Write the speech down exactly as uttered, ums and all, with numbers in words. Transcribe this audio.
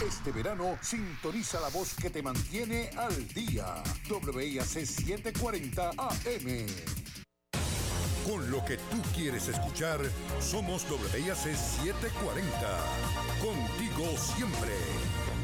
Este verano sintoniza la voz que te mantiene al día. W I A C setecientos cuarenta A M. Con lo que tú quieres escuchar, somos W I A C setecientos cuarenta. Contigo siempre.